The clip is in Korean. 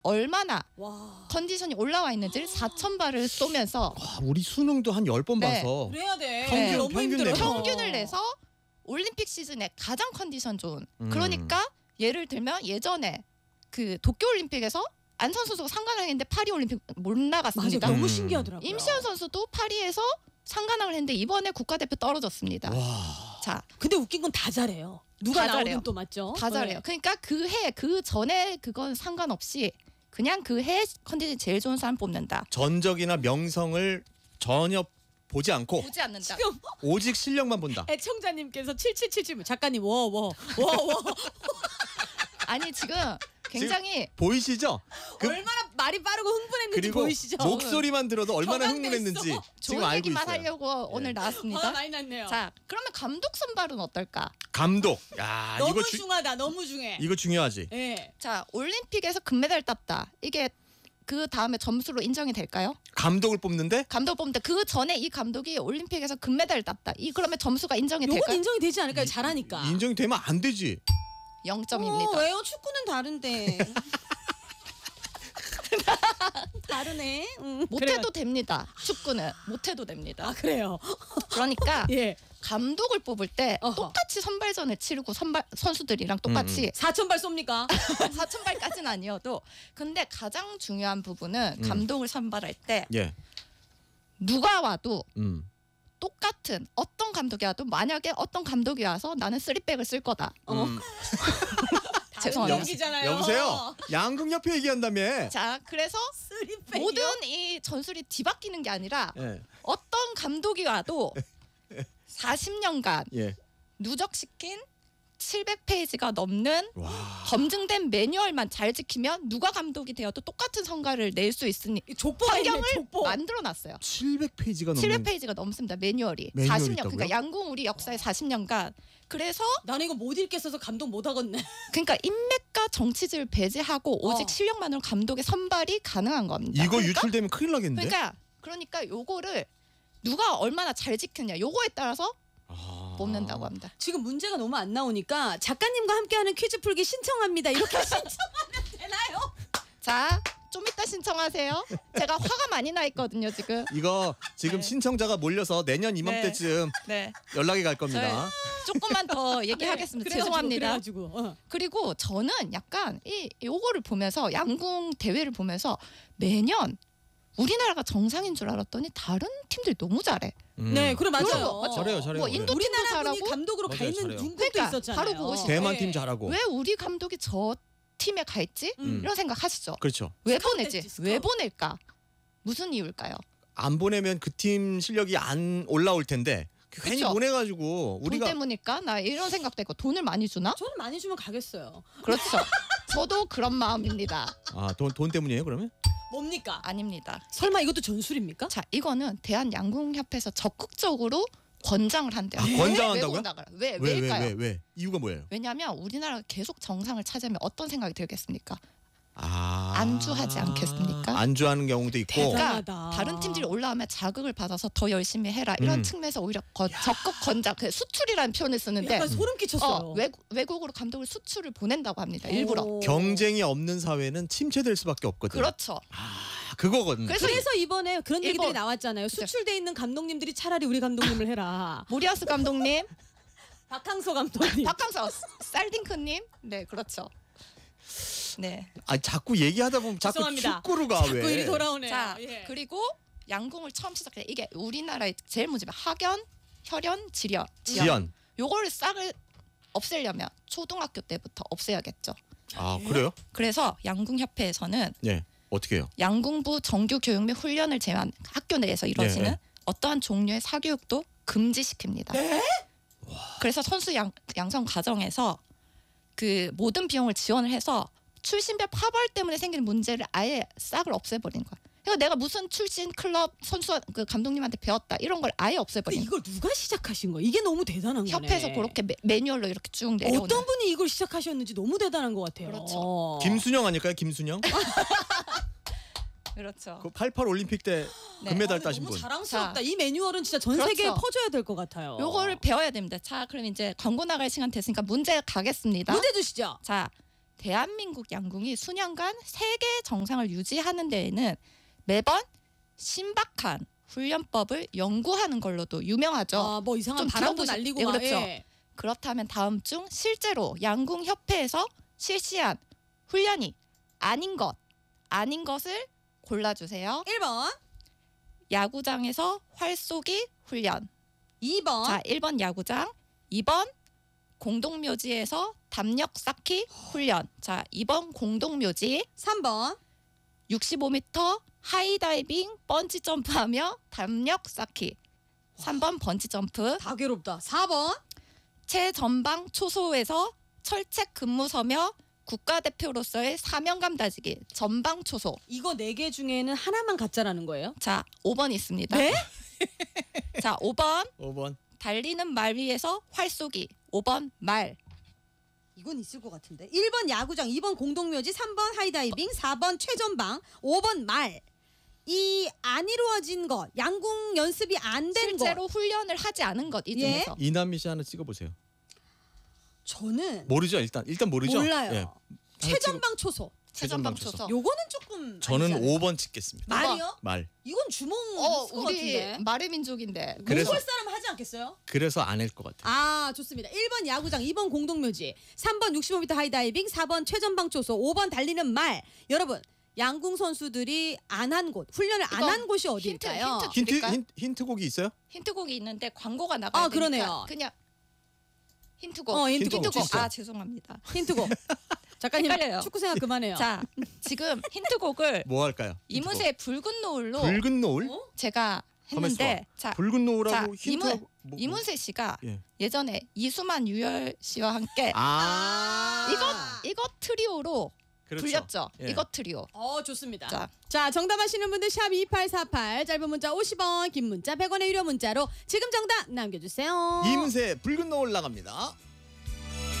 얼마나 와. 컨디션이 올라와 있는지를 4,000발을 쏘면서 와, 우리 수능도 한 10번 네. 봐서 그래야 돼. 평균, 너무 평균 힘들어. 내고. 평균을 내서 올림픽 시즌에 가장 컨디션 좋은. 음. 그러니까 예를 들면 예전에 그 도쿄올림픽에서 안선 선수가 상관을 했는데 파리올림픽 못 맞아. 나갔습니다. 너무 음. 신기하더라고요. 임시현 선수도 파리에서 상관왕을 했는데 이번에 국가대표 떨어졌습니다. 와. 자, 근데 웃긴 건 다 잘해요. 누가 다 나오든 잘해요. 또 맞죠? 다 잘해요. 그러니까 그 해, 그 전에 그건 상관없이 그냥 그 해 컨디션이 제일 좋은 사람 뽑는다. 전적이나 명성을 전혀 보지 않고 보지 않는다. 지금 오직 실력만 본다. 애청자님께서 7777 작가님 워워 아니 지금 굉장히 보이시죠? 그- 얼마나 말이 빠르고 흥분했는지 그리고 보이시죠? 목소리만 들어도 얼마나 격앙돼 흥분했는지 있어. 지금 좋은 알고 얘기만 있어요. 하려고 오늘 화 나왔습니다. 많이 났네요. 자, 그러면 감독 선발은 어떨까? 감독. 야, 너무 이거 중하다. 너무 중해. 이거 중요하지. 예. 자, 올림픽에서 금메달 땄다. 이게 그 다음에 점수로 인정이 될까요? 감독을 뽑는데 감독 뽑는데 그 전에 이 감독이 올림픽에서 금메달 땄다. 이 그러면 점수가 인정이 요건 될까요? 인정이 되지 않을까요? 잘하니까. 인정이 되면 안 되지. 0점입니다. 왜요? 축구는 다른데. 다르네. 못해도 됩니다. 축구는 못해도 됩니다. 아 그래요. 그러니까 예. 감독을 뽑을 때 어허. 똑같이 선발전을 치르고 선수들이랑 똑같이 4,000발 쏩니까? 4,000발까지는 아니어도 근데 가장 중요한 부분은 감독을 선발할 때 예. 누가 와도 음. 똑같은 어떤 감독이 와도 만약에 어떤 감독이 와서 나는 쓰리백을 쓸 거다. 죄송합니다. 여기잖아요. 여보세요. 양궁협회 얘기한다며. 자, 그래서 쓰리백이요? 모든 이 전술이 뒤바뀌는 게 아니라 예. 어떤 감독이 와도 40년간 예. 누적시킨 700페이지가 넘는 와. 검증된 매뉴얼만 잘 지키면 누가 감독이 되어도 똑같은 성과를 낼 수 있으니 족보가 있네. 환경을 족보. 만들어놨어요. 700페이지가 넘는 700페이지가 넘습니다. 매뉴얼이. 매뉴얼이 40년. 있다고요? 그러니까 양궁 우리 역사의 40년간. 그래서 나는 이거 못 읽겠어서 감동 못 하겠네. 그러니까 인맥과 정치질을 배제하고 오직 실력만으로 감독의 선발이 가능한 겁니다. 이거 그러니까, 유출되면 큰일 나겠는데. 그러니까 요거를 누가 얼마나 잘 지켰냐 요거에 따라서 아. 뽑는다고 합니다. 지금 문제가 너무 안 나오니까 작가님과 함께하는 퀴즈 풀기 신청합니다. 이렇게 신청하면 되나요? 자, 좀 이따 신청하세요. 제가 화가 많이 나 있거든요, 지금. 이거 지금 네. 신청자가 몰려서 내년 이맘때쯤 네. 연락이 갈 겁니다. 조금만 더 얘기하겠습니다. 죄송합니다. 그래가지고. 그리고 저는 약간 요거를 보면서 양궁 대회를 보면서 매년 우리나라가 정상인 줄 알았더니 다른 팀들이 너무 잘해. 네, 그래 맞아요. 맞죠? 잘해요, 잘해요. 뭐 네. 인도 팀도 우리나라 분이 잘하고 감독으로 가 맞아요, 있는 잘해요. 중국도 그러니까 있었잖아요. 바로 보고 싶어요. 대만 네. 팀 잘하고. 왜 우리 감독이 저 팀에 가 있지? 음. 이런 생각 하시죠. 그렇죠. 왜 스카우트 보내지? 했지, 스카우트. 왜 보낼까? 무슨 이유일까요? 안 보내면 그 팀 실력이 안 올라올 텐데 괜히 그쵸? 보내가지고 돈 우리가 때문일까? 나 이런 생각도 있고 돈을 많이 주나? 저는 많이 주면 가겠어요. 그렇죠. 저도 그런 마음입니다. 돈 때문이에요 그러면? 뭡니까? 아닙니다. 설마 이것도 전술입니까? 자, 이거는 대한양궁협회에서 적극적으로 권장을 한대요. 권장한다고요? 왜 권장을? 왜일까요? 왜? 이유가 뭐예요? 왜냐하면 우리나라가 계속 정상을 찾으면 어떤 생각이 들겠습니까? 아. 안주하지 않겠습니까? 안주하는 경우도 있고. 대단하다. 그러니까 다른 팀들이 올라오면 자극을 받아서 더 열심히 해라 이런 측면에서 오히려 적극 권장, 그 수출이라는 표현을 쓰는데 약간 소름 끼쳤어요. 외국으로 감독을 수출을 보낸다고 합니다. 일부러. 오. 경쟁이 없는 사회는 침체될 수밖에 없거든. 그렇죠. 그거거든. 그래서 그래서 이번에 그런 얘기들이 일본. 나왔잖아요. 수출돼 있는 감독님들이 차라리 우리 감독님을 해라. 모리아스 감독님, 박항서 감독님. 박항서, 살딩크님, 네 그렇죠. 네. 자꾸 얘기하다 보면 자꾸 죄송합니다. 축구로 가 자꾸 왜? 일이 돌아오네요. 자, 예. 그리고 양궁을 처음 시작해 이게 우리나라의 제일 문제가 학연, 혈연, 지연. 지연. 요거를 싹을 없애려면 초등학교 때부터 없애야겠죠. 아 그래요? 그래서 양궁협회에서는 예. 어떻게 해요? 양궁부 정규 교육 및 훈련을 제외한 학교 내에서 이루어지는 네. 어떠한 종류의 사교육도 금지시킵니다. 네? 그래서 선수 양성 과정에서 그 모든 비용을 지원을 해서 출신별 파벌 때문에 생기는 문제를 아예 싹을 없애버린 거야. 그러니까 내가 무슨 출신 클럽 선수 그 감독님한테 배웠다 이런 걸 아예 없애버린 거야. 이걸 누가 시작하신 거야? 이게 너무 대단한 거네. 협회에서 그렇게 매뉴얼로 이렇게 쭉 내려오는. 어떤 분이 이걸 시작하셨는지 너무 대단한 것 같아요. 그렇죠. 김순영 아닐까요? 김순영? 그렇죠. 그 88 올림픽 때 네. 금메달 근데 따신 너무 분. 자랑스럽다. 자. 이 매뉴얼은 진짜 전 그렇죠. 세계에 퍼져야 될 것 같아요. 요거를 배워야 됩니다. 자, 그럼 이제 광고 나갈 시간 됐으니까 문제 가겠습니다. 문제 주시죠. 자, 대한민국 양궁이 수년간 세계 정상을 유지하는 데에는 매번 신박한 훈련법을 연구하는 걸로도 유명하죠. 뭐 이상한 좀 바람도 들어보시- 날리고 네, 막, 그렇죠. 예. 그렇다면 다음 중 실제로 양궁협회에서 실시한 훈련이 아닌 것을 골라주세요. 1번, 야구장에서 활쏘기 훈련. 2번, 자, 1번 야구장, 2번 공동묘지에서 담력 쌓기 훈련. 자, 2번 공동묘지, 3번, 65m 하이다이빙 번지 점프하며 담력 쌓기. 3번 번지 점프. 다 괴롭다. 4번, 최전방 초소에서 철책 근무 서며 국가대표로서의 사명감 다지기. 전방 초소. 이거 4개 중에는 하나만 가짜라는 거예요? 자, 5번 있습니다. 네? 자, 5번 5번. 달리는 말 위에서 활쏘기. 5번 말. 이건 있을 것 같은데. 1번 야구장, 2번 공동묘지, 3번 하이다이빙, 4번 최전방, 5번 말. 이 안 이루어진 것, 양궁 연습이 안 된 것. 실제로 훈련을 하지 않은 것 이 예? 중에서. 이남미 씨 하나 찍어보세요. 저는 모르죠 일단 모르죠. 몰라요. 예. 최전방 초소. 최전방 최전방 초소. 요거는 조금 저는 아니지 않아요? 5번 찍겠습니다. 말이요? 말. 이건 주몽 것 우리 같은데. 말의 민족인데. 그래서- 몽골 사람 하지 않겠어요? 그래서 안 할 것 같아요. 아, 좋습니다. 1번 야구장, 2번 공동묘지, 3번 65m 하이다이빙, 4번 최전방 초소, 5번 달리는 말. 여러분, 양궁 선수들이 안 한 곳, 훈련을 안 이거 한 곳이 어디일까요? 힌트 드릴까요? 힌트곡이 있어요? 힌트곡이 있는데 광고가 나가야 아, 되니까 그러네요. 그냥 힌트곡. 힌트곡. 힌트곡. 아, 죄송합니다. 힌트곡. 작가님 헷갈려요. 축구 생각 그만해요. 자, 지금 힌트곡을 뭐 할까요? 이문세의 붉은 노을로 붉은 노을? 어? 제가 했는데 자, 붉은 노을하고 자, 힌트하고 뭐- 이문세 씨가 예. 예전에 이수만 유열 씨와 함께 이거 트리오로 그렇죠. 불렸죠. 예. 이거 트리오. 좋습니다. 자, 자, 정답하시는 분들 샵 2848, 짧은 문자 50원, 긴 문자 100원의 유료 문자로 지금 정답 남겨주세요. 이문세 붉은 노을 나갑니다.